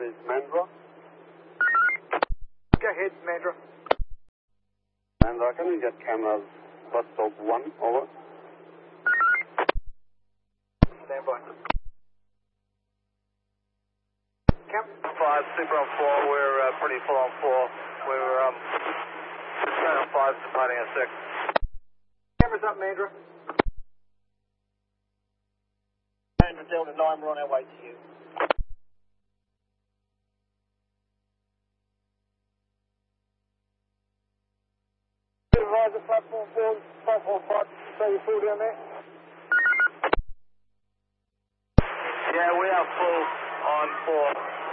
is Mandra. Go ahead, Mandra. Mandra, can you get cameras bus stop 1, over? Stand by. Cam? 5, super on 4, we're pretty full on 4. We're on 5, departing at 6. Cameras up, Mandra. Mandra Delta 9, we're on our way to you. Supervisor, platform 4, platform 5, so you're full down there? Yeah, we are full on 4.